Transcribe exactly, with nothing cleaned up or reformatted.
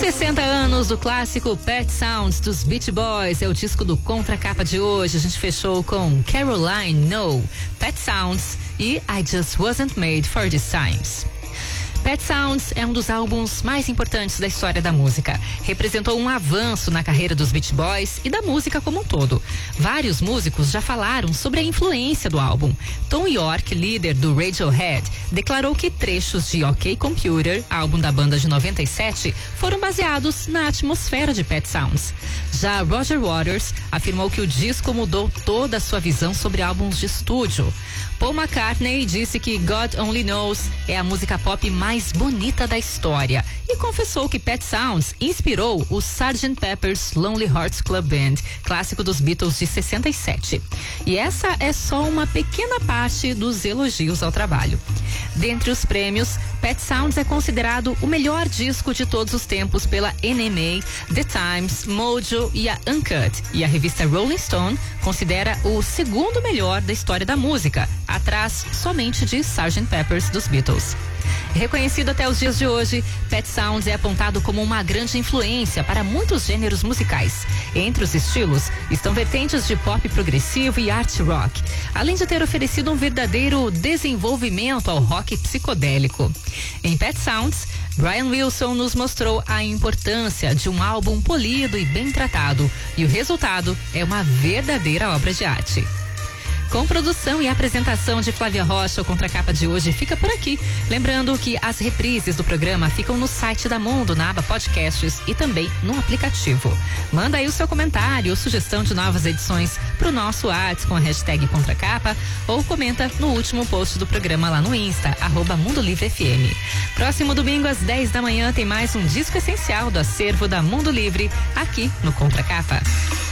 sessenta anos do clássico Pet Sounds dos Beach Boys é o disco do Contracapa de hoje. A gente fechou com Caroline No, Pet Sounds e I Just Wasn't Made for These Times. Pet Sounds é um dos álbuns mais importantes da história da música. Representou um avanço na carreira dos Beach Boys e da música como um todo. Vários músicos já falaram sobre a influência do álbum. Tom York, líder do Radiohead, declarou que trechos de OK Computer, álbum da banda de noventa e sete, foram baseados na atmosfera de Pet Sounds. Já Roger Waters afirmou que o disco mudou toda a sua visão sobre álbuns de estúdio. Paul McCartney disse que God Only Knows é a música pop mais bonita da história e confessou que Pet Sounds inspirou o sergeant Pepper's Lonely Hearts Club Band, clássico dos Beatles de sessenta e sete. E essa é só uma pequena parte dos elogios ao trabalho. Dentre os prêmios, Pet Sounds é considerado o melhor disco de todos os tempos pela N M A, The Times, Mojo e a Uncut. E a revista Rolling Stone considera o segundo melhor da história da música, atrás somente de sergeant Pepper's dos Beatles. Reconhecido até os dias de hoje, Pet Sounds é apontado como uma grande influência para muitos gêneros musicais. Entre os estilos estão vertentes de pop progressivo e art rock, além de ter oferecido um verdadeiro desenvolvimento ao rock psicodélico. Em Pet Sounds, Brian Wilson nos mostrou a importância de um álbum polido e bem tratado, e o resultado é uma verdadeira obra de arte. Com produção e apresentação de Flávia Rocha, o Contracapa de hoje fica por aqui. Lembrando que as reprises do programa ficam no site da Mundo, na aba Podcasts e também no aplicativo. Manda aí o seu comentário ou sugestão de novas edições pro nosso WhatsApp com a hashtag Contracapa ou comenta no último post do programa lá no Insta, arroba Mundo Livre F M. Próximo domingo às dez da manhã tem mais um disco essencial do acervo da Mundo Livre aqui no Contracapa.